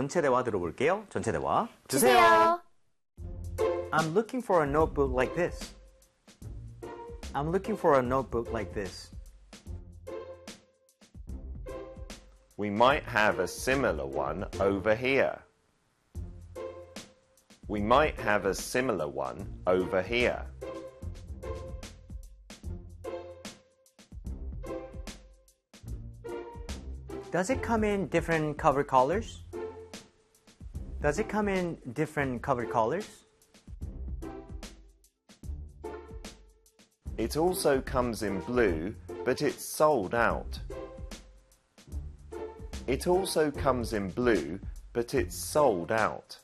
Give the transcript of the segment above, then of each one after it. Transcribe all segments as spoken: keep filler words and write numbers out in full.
전체 대화 들어볼게요. 전체 대화 주세요. I'm looking for a notebook like this. I'm looking for a notebook like this. We might have a similar one over here. We might have a similar one over here. Does it come in different cover colors? Does it come in different cover colors? It also comes in blue, but it's sold out. It also comes in blue, but it's sold out.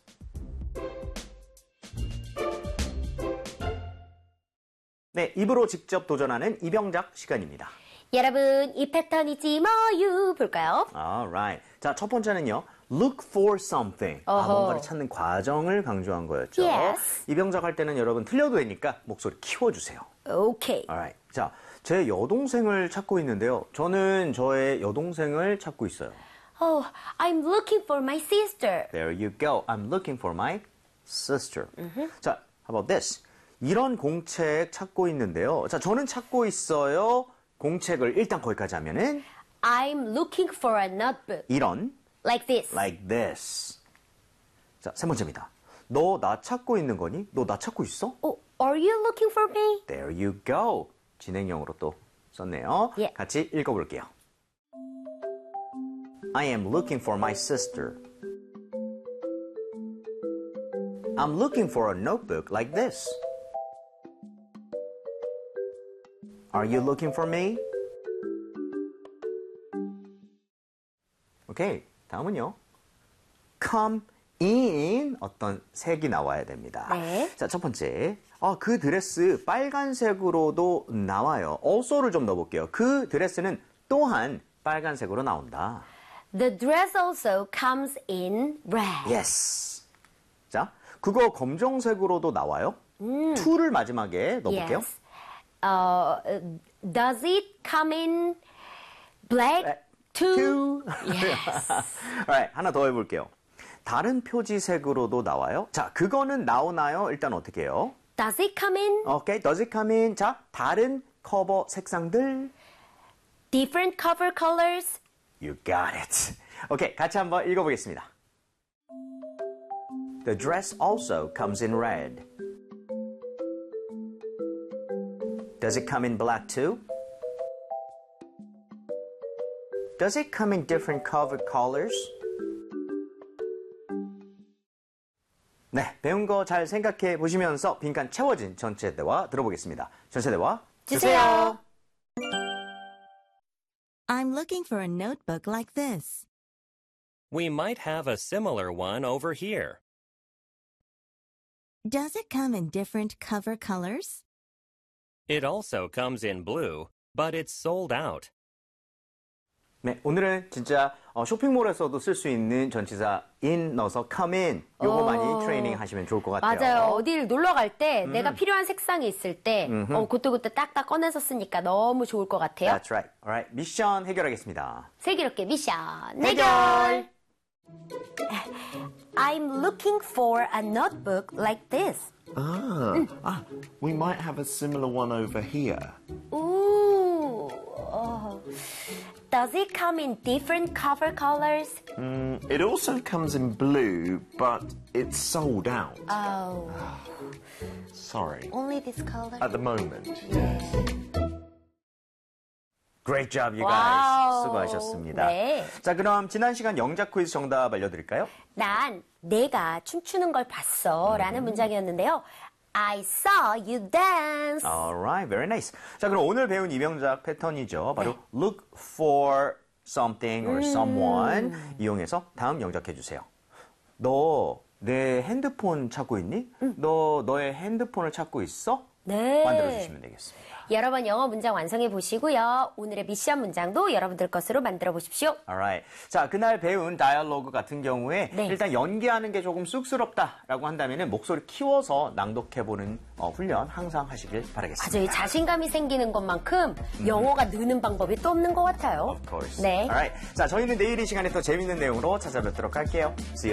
네, 입으로 직접 도전하는 이병작 시간입니다. 여러분, 이 패턴이지 뭐유 볼까요? Alright. 자, 첫 번째는요. Look for something. 아, 어허. 뭔가를 찾는 과정을 강조한 거였죠. Yes. 이병작 할 때는 여러분 틀려도 되니까 목소리 키워주세요. 오케이. Alright. 자, 제 여동생을 찾고 있는데요. 저는 저의 여동생을 찾고 있어요. Oh, I'm looking for my sister. There you go. I'm looking for my sister. 자, how about this? 이런 공책 찾고 있는데요. 자, 저는 찾고 있어요. 공책을 일단 거기까지 하면은 I'm looking for a notebook. 이런 Like this. like this. 자, 세 번째입니다. 너 나 찾고 있는 거니? 너 나 찾고 있어? Oh, are you looking for me? There you go. 진행형으로 또 썼네요. 예. 같이 읽어볼게요. I am looking for my sister. I'm looking for a notebook like this. Are you looking for me? 오케이, 다음은요. Come in 어떤 색이 나와야 됩니다. 네. 자, 첫 번째. 아, 그 드레스 빨간색으로도 나와요. also를 좀 넣어볼게요. 그 드레스는 또한 빨간색으로 나온다. The dress also comes in red. Yes. 자, 그거 검정색으로도 나와요. 음. to를 마지막에 넣어볼게요. Yes. Uh, does it come in black too? two. Yes. Alright, 하나 더 해볼게요. 다른 표지색으로도 나와요. 자, 그거는 나오나요? 일단 어떻게 해요? Does it come in 오케이, does it come in? 자, 다른 커버 색상들. different cover colors? You got it. 오케이, 같이 한번 읽어보겠습니다. The dress also comes in red. Does it come in black too? Does it come in different cover colors? 네, 배운 거 잘 생각해 보시면서 빈칸 채워진 전체 대화 들어보겠습니다. 전체 대화 주세요. I'm looking for a notebook like this. We might have a similar one over here. Does it come in different cover colors? It also comes in blue, but it's sold out. 네, 오늘은 진짜 어, 쇼핑몰에서도 쓸 수 있는 전치사 in 넣어서 come in 요거 어. 많이 트레이닝 하시면 좋을 것 같아요. 맞아요. 어딜 놀러 갈 때 내가 필요한 색상이 있을 때 어, 그때그때 딱딱 꺼내서 쓰니까 너무 좋을 것 같아요. That's right. Alright, 미션 해결하겠습니다. 슬기롭게 미션 해결! I'm looking for a notebook like this. Ah, ah, we might have a similar one over here. Ooh. Oh. Does it come in different cover colors? Mm, it also comes in blue, but it's sold out. Oh, Sorry. only this color? At the moment. Great job, you guys. 와우. 수고하셨습니다. 네. 자, 그럼 지난 시간 영작 퀴즈 정답 알려드릴까요? 난 내가 춤추는 걸 봤어 라는 문장이었는데요. I saw you dance. Alright, very nice. 자, 그럼 오늘 배운 이병작 패턴이죠. 바로 look for something or someone 이용해서 다음 영작해 주세요. 너 내 핸드폰 찾고 있니? 너 너의 핸드폰을 찾고 있어? 네. 만들어주시면 되겠습니다. 여러 번 영어 문장 완성해 보시고요. 오늘의 미션 문장도 여러분들 것으로 만들어 보십시오. Alright. 자, 그날 배운 다이얼로그 같은 경우에 네. 일단 연기하는 게 조금 쑥스럽다라고 한다면은 목소리 키워서 낭독해보는 어, 훈련 항상 하시길 바라겠습니다. 맞아요. 자신감이 생기는 것만큼 영어가 느는 방법이 또 없는 것 같아요. Of course. 네. Alright. 자, 저희는 내일 이 시간에 또 재밌는 내용으로 찾아뵙도록 할게요. See you.